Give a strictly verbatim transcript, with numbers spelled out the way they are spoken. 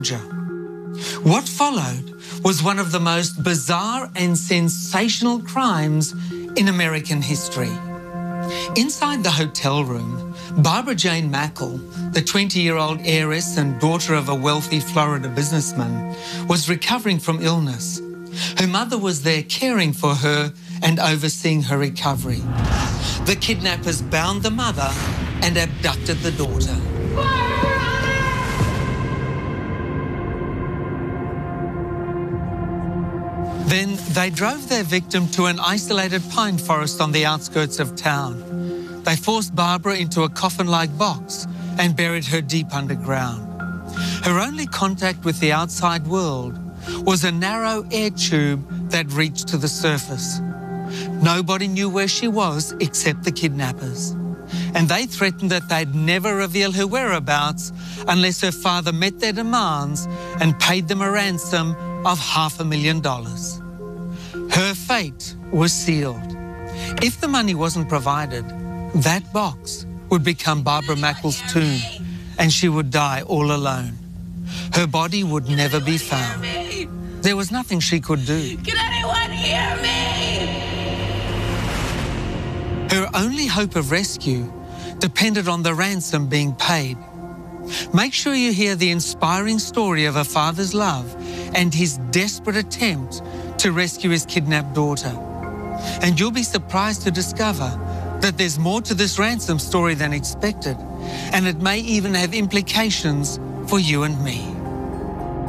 What followed was one of the most bizarre and sensational crimes in American history. Inside the hotel room, Barbara Jane Mackle, the twenty-year-old heiress and daughter of a wealthy Florida businessman, was recovering from illness. Her mother was there caring for her and overseeing her recovery. The kidnappers bound the mother and abducted the daughter. Then they drove their victim to an isolated pine forest on the outskirts of town. They forced Barbara into a coffin-like box and buried her deep underground. Her only contact with the outside world was a narrow air tube that reached to the surface. Nobody knew where she was except the kidnappers, and they threatened that they'd never reveal her whereabouts unless her father met their demands and paid them a ransom of half a million dollars. Her fate was sealed. If the money wasn't provided, that box would become Barbara Mackle's tomb, and she would die all alone. Her body would never be found. There was nothing she could do. Can anyone hear me? Her only hope of rescue depended on the ransom being paid. Make sure you hear the inspiring story of a father's love and his desperate attempt to rescue his kidnapped daughter. And you'll be surprised to discover that there's more to this ransom story than expected, and it may even have implications for you and me.